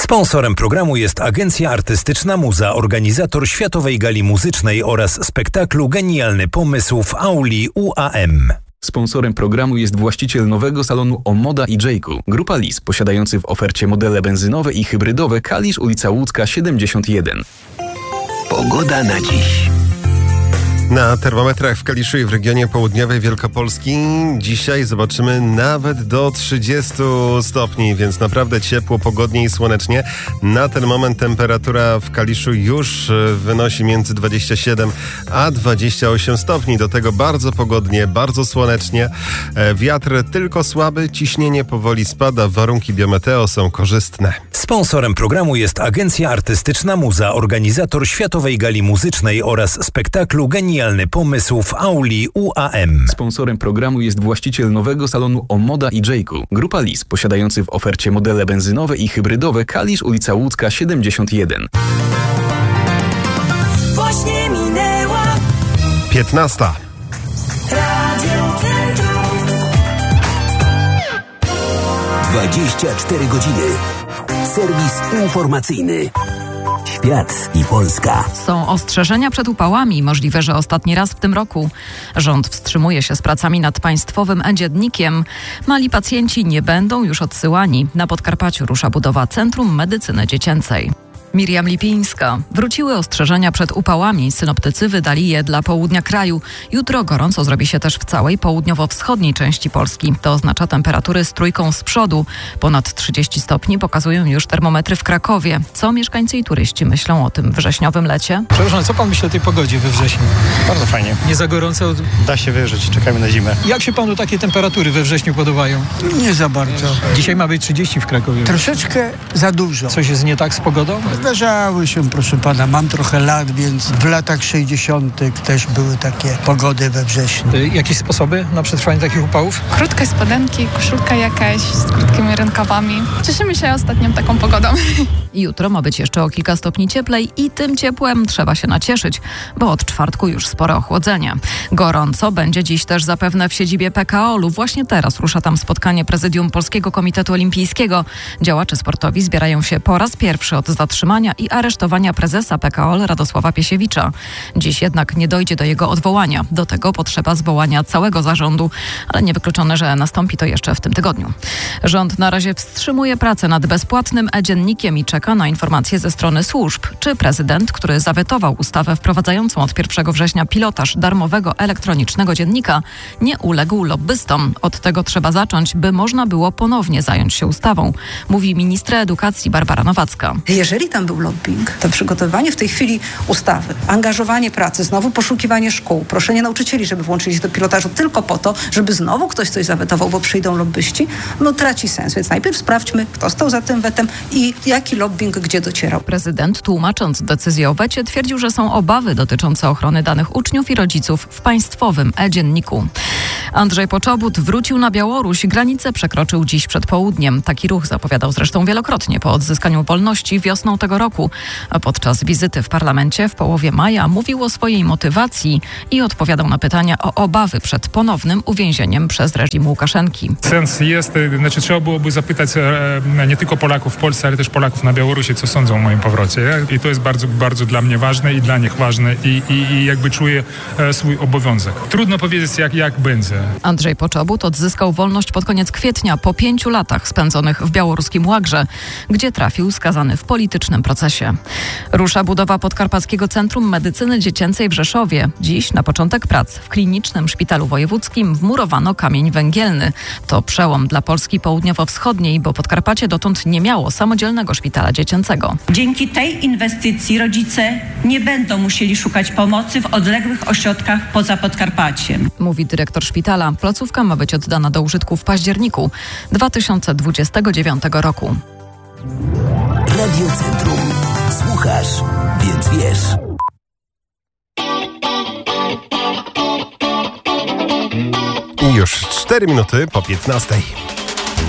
Sponsorem programu jest Agencja Artystyczna Muza, organizator Światowej Gali Muzycznej oraz spektaklu Genialny Pomysł w auli UAM. Sponsorem programu jest właściciel nowego salonu Omoda i Jayku. Grupa Lis, posiadający w ofercie modele benzynowe i hybrydowe. Kalisz, ulica Łódzka 71. Pogoda na dziś. Na termometrach w Kaliszu i w regionie południowej Wielkopolski dzisiaj zobaczymy nawet do 30 stopni, więc naprawdę ciepło, pogodnie i słonecznie. Na ten moment temperatura w Kaliszu już wynosi między 27 a 28 stopni. Do tego bardzo pogodnie, bardzo słonecznie. Wiatr tylko słaby, ciśnienie powoli spada, warunki biometeo są korzystne. Sponsorem programu jest Agencja Artystyczna Muza, organizator Światowej Gali Muzycznej oraz spektaklu Genialny Pomysł w auli UAM. Sponsorem programu jest właściciel nowego salonu Omoda i Jayku. Grupa Lis, posiadający w ofercie modele benzynowe i hybrydowe. Kalisz, ulica Łódzka 71. Właśnie minęła 15. Radio Centrum. 24 godziny. Serwis informacyjny. Świat i Polska. Są ostrzeżenia przed upałami, możliwe, że ostatni raz w tym roku. Rząd wstrzymuje się z pracami nad państwowym e-dziennikiem. Mali pacjenci nie będą już odsyłani. Na Podkarpaciu rusza budowa Centrum Medycyny Dziecięcej. Miriam Lipińska. Wróciły ostrzeżenia przed upałami. Synoptycy wydali je dla południa kraju. Jutro gorąco zrobi się też w całej południowo-wschodniej części Polski. To oznacza temperatury z trójką z przodu. Ponad 30 stopni pokazują już termometry w Krakowie. Co mieszkańcy i turyści myślą o tym wrześniowym lecie? Przepraszam, co pan myśli o tej pogodzie we wrześniu? Bardzo fajnie. Nie za gorąco? Da się wyżyć, czekamy na zimę. Jak się panu takie temperatury we wrześniu podobają? Nie za bardzo. Dzisiaj ma być 30 w Krakowie. Troszeczkę za dużo. Coś jest nie tak z pogodą? Zdarzały się, proszę pana, mam trochę lat, więc w latach 60. też były takie pogody we wrześniu. Jakieś sposoby na przetrwanie takich upałów? Krótkie spodenki, koszulka jakaś z krótkimi rękawami. Cieszymy się ostatnią taką pogodą. Jutro ma być jeszcze o kilka stopni cieplej i tym ciepłem trzeba się nacieszyć, bo od czwartku już spore ochłodzenie. Gorąco będzie dziś też zapewne w siedzibie PKOL-u. Właśnie teraz rusza tam spotkanie prezydium Polskiego Komitetu Olimpijskiego. Działacze sportowi zbierają się po raz pierwszy od zatrzymania i aresztowania prezesa PKOL Radosława Piesiewicza. Dziś jednak nie dojdzie do jego odwołania. Do tego potrzeba zwołania całego zarządu, ale niewykluczone, że nastąpi to jeszcze w tym tygodniu. Rząd na razie wstrzymuje pracę nad bezpłatnym e-dziennikiem i czeka na informacje ze strony służb. Czy prezydent, który zawetował ustawę wprowadzającą od 1 września pilotaż darmowego elektronicznego dziennika, nie uległ lobbystom. Od tego trzeba zacząć, by można było ponownie zająć się ustawą, mówi ministra edukacji Barbara Nowacka. Jeżeli tam był lobbying, to przygotowanie w tej chwili ustawy, angażowanie pracy, znowu poszukiwanie szkół, proszenie nauczycieli, żeby włączyli się do pilotażu tylko po to, żeby znowu ktoś coś zawetował, bo przyjdą lobbyści, traci sens. Więc najpierw sprawdźmy, kto stał za tym wetem i jaki lobbying gdzie docierał. Prezydent, tłumacząc decyzję o wecie, twierdził, że są obawy dotyczące ochrony danych uczniów i rodziców w państwowym e-dzienniku. Andrzej Poczobut wrócił na Białoruś. Granicę przekroczył dziś przed południem. Taki ruch zapowiadał zresztą wielokrotnie po odzyskaniu wolności wiosną tego roku. A podczas wizyty w parlamencie w połowie maja mówił o swojej motywacji i odpowiadał na pytania o obawy przed ponownym uwięzieniem przez reżim Łukaszenki. Sens jest, trzeba byłoby zapytać nie tylko Polaków w Polsce, ale też Polaków na Białorusi, co sądzą o moim powrocie. I to jest bardzo, bardzo dla mnie ważne i dla nich ważne i jakby czuję swój obowiązek. Trudno powiedzieć, jak będzie. Andrzej Poczobut odzyskał wolność pod koniec kwietnia po 5 latach spędzonych w białoruskim Łagrze, gdzie trafił skazany w politycznym procesie. Rusza budowa Podkarpackiego Centrum Medycyny Dziecięcej w Rzeszowie. Dziś na początek prac w Klinicznym Szpitalu Wojewódzkim wmurowano kamień węgielny. To przełom dla Polski południowo-wschodniej, bo Podkarpacie dotąd nie miało samodzielnego szpitala dziecięcego. Dzięki tej inwestycji rodzice nie będą musieli szukać pomocy w odległych ośrodkach poza Podkarpaciem, mówi dyrektor szpitala. Placówka ma być oddana do użytku w październiku 2029 roku. Radio Centrum. Słuchasz, więc wiesz. I już 4 minuty po 15.